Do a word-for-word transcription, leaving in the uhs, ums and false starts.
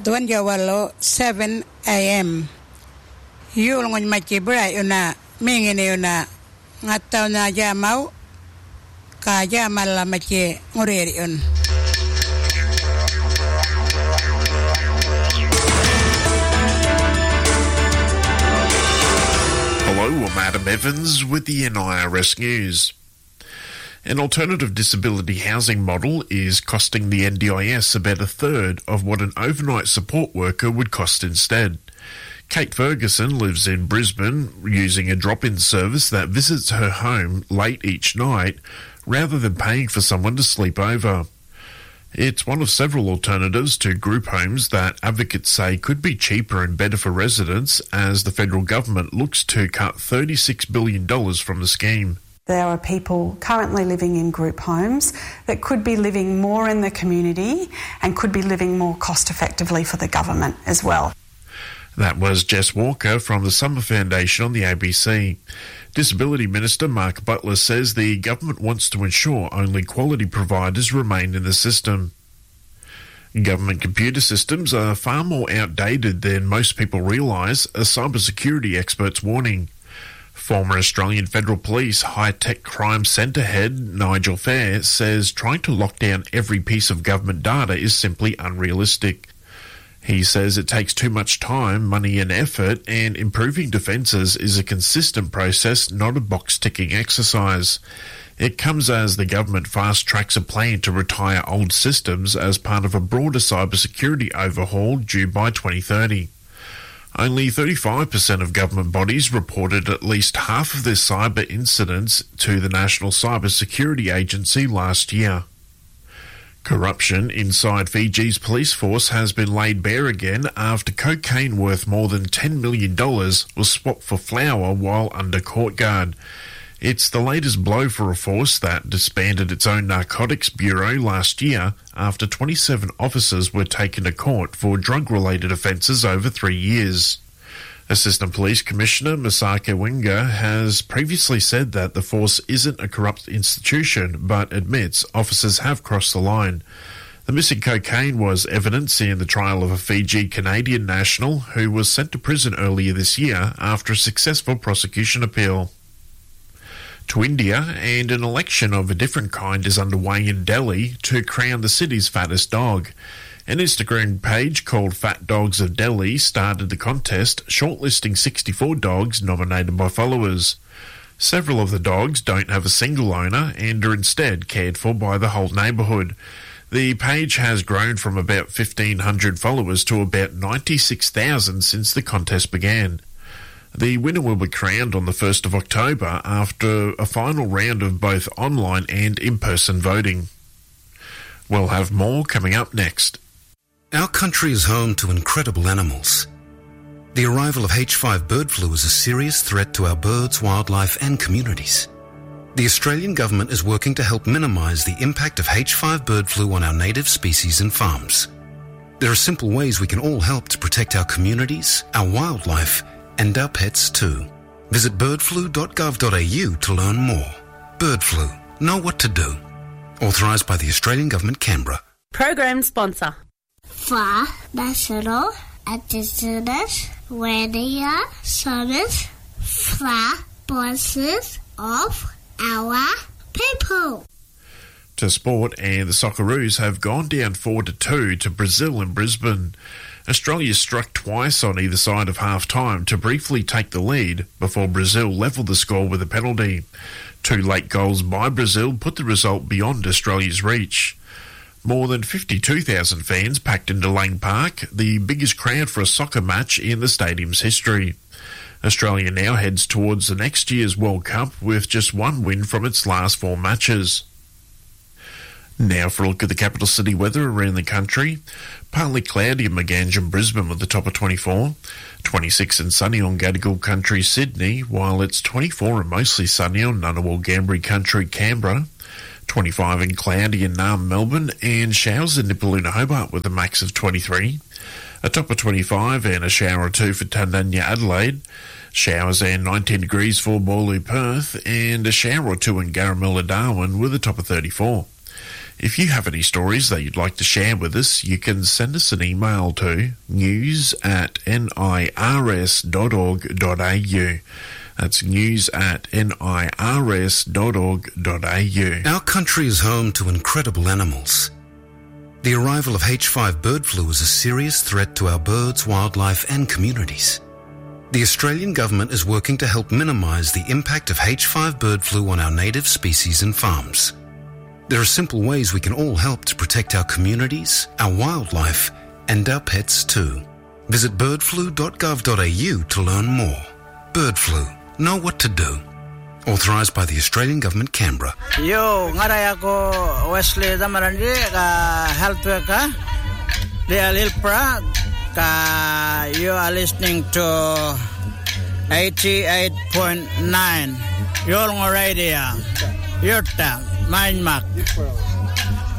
Tuan Jawalo seven a.m. Yulngon machibra yuna mingine yuna ngataw na jamaw ka jamal la machi nguriri yun. Hello, I'm Adam Evans with the N I R S News. An alternative disability housing model is costing the N D I S about a third of what an overnight support worker would cost instead. Kate Ferguson lives in Brisbane using a drop-in service that visits her home late each night rather than paying for someone to sleep over. It's one of several alternatives to group homes that advocates say could be cheaper and better for residents as the federal government looks to cut thirty-six billion dollars from the scheme. There are people currently living in group homes that could be living more in the community and could be living more cost effectively for the government as well. That was Jess Walker from the Summer Foundation on the A B C. Disability Minister Mark Butler says the government wants to ensure only quality providers remain in the system. Government computer systems are far more outdated than most people realise, a cybersecurity expert's warning. Former Australian Federal Police High-Tech Crime Centre head Nigel Fair says trying to lock down every piece of government data is simply unrealistic. He says it takes too much time, money and effort, and improving defences is a consistent process, not a box-ticking exercise. It comes as the government fast-tracks a plan to retire old systems as part of a broader cybersecurity overhaul due by twenty thirty. Only thirty-five percent of government bodies reported at least half of their cyber incidents to the National Cyber Security Agency last year. Corruption inside Fiji's police force has been laid bare again after cocaine worth more than ten million dollars was swapped for flour while under court guard. It's the latest blow for a force that disbanded its own narcotics bureau last year after twenty-seven officers were taken to court for drug-related offences over three years. Assistant Police Commissioner Masake Winga has previously said that the force isn't a corrupt institution, but admits officers have crossed the line. The missing cocaine was evidence in the trial of a Fiji-Canadian national who was sent to prison earlier this year after a successful prosecution appeal. To India, and an election of a different kind is underway in Delhi to crown the city's fattest dog. An Instagram page called Fat Dogs of Delhi started the contest, shortlisting sixty-four dogs nominated by followers. Several of the dogs don't have a single owner and are instead cared for by the whole neighbourhood. The page has grown from about fifteen hundred followers to about ninety-six thousand since the contest began. The winner will be crowned on the first of October after a final round of both online and in-person voting. We'll have more coming up next. Our country is home to incredible animals. The arrival of H five bird flu is a serious threat to our birds, wildlife and communities. The Australian government is working to help minimise the impact of H five bird flu on our native species and farms. There are simple ways we can all help to protect our communities, our wildlife and our pets too. Visit bird flu dot gov dot a u to learn more. Bird flu. Know what to do. Authorised by the Australian Government, Canberra. Program sponsor. For National Indigenous Radio Service for voices of our people. To sport, and the Socceroos have gone down four to two to Brazil in Brisbane. Australia struck twice on either side of half-time to briefly take the lead before Brazil levelled the score with a penalty. Two late goals by Brazil put the result beyond Australia's reach. More than fifty-two thousand fans packed into Lang Park, the biggest crowd for a soccer match in the stadium's history. Australia now heads towards the next year's World Cup with just one win from its last four matches. Now for a look at the capital city weather around the country. Partly cloudy in Maganj and Brisbane with a top of twenty-four. twenty-six and sunny on Gadigal Country, Sydney, while it's twenty-four and mostly sunny on Ngunnawal Gambri Country, Canberra. twenty-five and cloudy in Naarm, Melbourne, and showers in Nipaluna, Hobart with a max of twenty-three. A top of twenty-five and a shower or two for Tandanya, Adelaide. Showers and nineteen degrees for Boorloo, Perth, and a shower or two in Garamilla, Darwin with a top of thirty-four. If you have any stories that you'd like to share with us, you can send us an email to news at nirs dot org dot a u. That's news at nirs dot org dot a u. Our country is home to incredible animals. The arrival of H five bird flu is a serious threat to our birds, wildlife and communities. The Australian government is working to help minimise the impact of H five bird flu on our native species and farms. There are simple ways we can all help to protect our communities, our wildlife and our pets too. Visit bird flu dot gov dot a u to learn more. Bird flu. Know what to do. Authorised by the Australian Government, Canberra. Yo, ngaray ako Wesley Damarandi, ka health worker. Di Alilpra, ka you are listening to eighty-eight point nine. Yolngo Radio. Yurta, Mindmark.